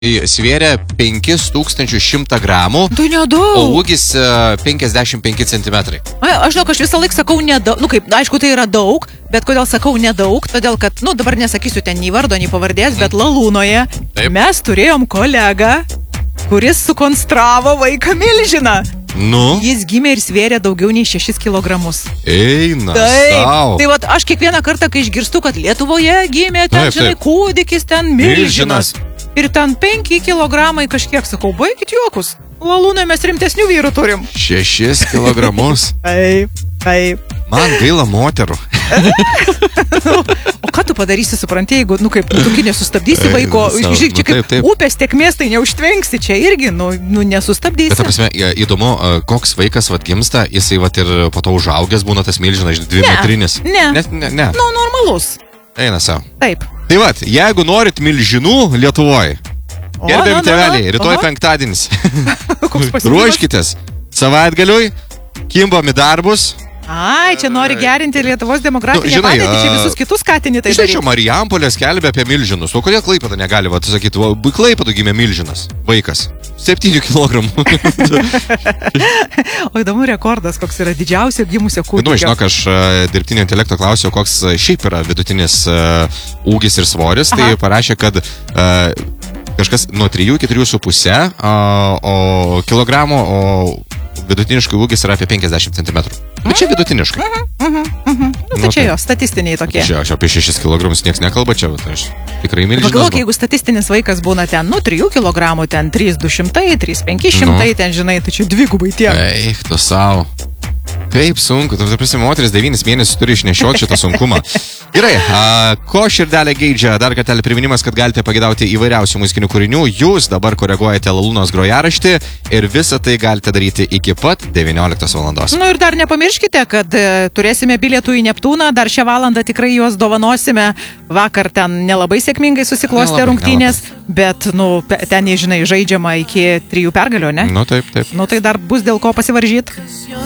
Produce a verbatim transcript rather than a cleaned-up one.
svėrė penkis tūkstančius šimtą gramų, Tai nedaug. o ūgis penkiasdešimt penki centimetrai. Ai, aš žinau, aš visą laiką sakau nedaug, nu kaip, aišku, tai yra daug, bet kodėl sakau nedaug, todėl kad, nu dabar nesakysiu ten nei vardo, nei pavardės, bet Lalūnoje Taip. mes turėjom kolegą, kuris sukonstravo vaiką milžiną. Nu, Jis gimė ir svėrė daugiau nei šešis kilogramus. eina Taip, sau. tai vat, aš kiekvieną kartą, kai išgirstu, kad Lietuvoje gimė ten, Taip, žinai, taip. kūdikis ten milžinas. Milžinas. Ir ten penki kilogramai kažkiek, sakau, baikit juokus. Lalūnai mes rimtesnių vyrų turim. Šešis kilogramus. Taip, taip. Man gaila moterų. O ką tu padarysi, supranti, jeigu, nu kaip, nu, tu nesustabdysi Ei, vaiko, savo, žiūrėk, čia nu, taip, kaip taip. upės tekmės, tai neužtvenksti, čia irgi, nu, nu nesustabdysi. Bet, ta prasme, į- įdomu, a, koks vaikas vat gimsta, jisai vat ir po to užaugęs būna tas milžinas, dvi Ne, metrinis. ne. Ne, ne, ne. Nu, normalus. Eina savo. Taip. Tai vat, jeigu norit milžinų Lietuvoje, O, gerbėm na, na, tėveliai, na. rytoj Aha. penktadienis. Koks pasiūlymas? Ruoškitės savaitgaliui, kimbam į darbus. Ai, čia nori gerinti Lietuvos demografinę Nu, žinai, padėtį, čia a, visus kitus skatini tai Žinai, čia daryti. Marijampolė skelbia apie milžinus. O kodėl Klaipėda negali, va, sakyti, va, Klaipėda gimė milžinas, vaikas. Septynių kilogramų. O įdomu rekordas, koks yra didžiausio gimusio Nu, kūdikio. žinok, aš a, dirbtinio intelekto klausiau, koks a, šiaip yra vidutinis a, ūgis ir svoris. Tai Aha. parašė, kad a, kažkas nuo trijų iki trijų su pusė o kilogramų, o vidutiniškai ūgis yra apie penkiasdešimt centimetrų. Bet čia vidutiniškai. Nu, tai Nu, čia tai- jo, statistiniai tokie. Čia aš apie šešis kilogramus nieks nekalba, čia vat, aš tikrai milžinas. Pagalvok, buvau. jeigu statistinis vaikas būna ten, nu, trijų kilogramų, ten trys du šimtai, trys penki šimtai, Nu. ten, žinai, tai čia dvigubai tiek. Eik, tu savo. Kaip sunku, tu prisi moteris devynis mėnesius turi išnešioti šitą sunkumą. Gerai, a, ko širdelė geidžia? Dar kartelį priminimas, kad galite pagėdauti įvairiausių muzikinių kūrinių. Jūs dabar koreguojate Lalūnos grojaraštį ir visą tai galite daryti iki pat devynioliktos valandos. Nu ir dar nepamirškite, kad e, turėsime bilietų į Neptūną, dar šią valandą tikrai juos dovanosime. Vakar ten nelabai sėkmingai susiklostė Nelabai, rungtynės, bet, nu, pe- ten, žinai, žaidžiama iki trijų pergalių, ne? Nu taip, taip. Nu tai dar bus dėl ko pasivaržyti.